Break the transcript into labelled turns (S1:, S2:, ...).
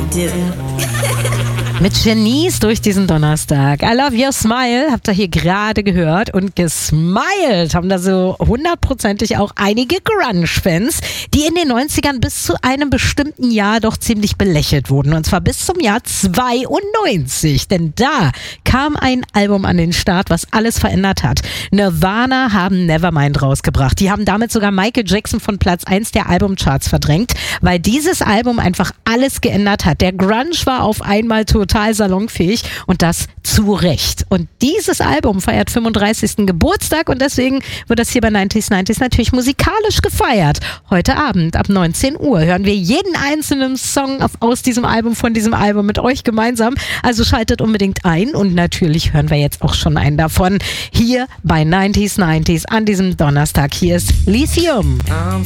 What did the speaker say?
S1: Mit Genies durch diesen Donnerstag. I Love Your Smile habt ihr hier gerade gehört und gesmiled haben da so hundertprozentig auch einige Grunge-Fans, die in den 90ern bis zu einem bestimmten Jahr doch ziemlich belächelt wurden. Und zwar bis zum Jahr 92, denn da kam ein Album an den Start, was alles verändert hat. Nirvana haben Nevermind rausgebracht. Die haben damit sogar Michael Jackson von Platz 1 der Albumcharts verdrängt, weil dieses Album einfach alles geändert hat. Der Grunge war auf einmal total salonfähig und das zu Recht. Und dieses Album feiert 35. Geburtstag und deswegen wird das hier bei 90s natürlich musikalisch gefeiert. Heute Abend ab 19 Uhr hören wir jeden einzelnen Song aus diesem Album, von diesem Album mit euch gemeinsam. Also schaltet unbedingt ein und natürlich hören wir jetzt auch schon einen davon hier bei 90s an diesem Donnerstag. Hier ist Lithium.
S2: I'm